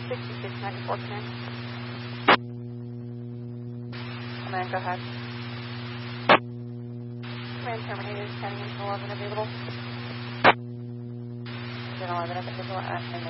6694 command. Command, go ahead. Command terminated, scanning into 11 available. General 11 available, and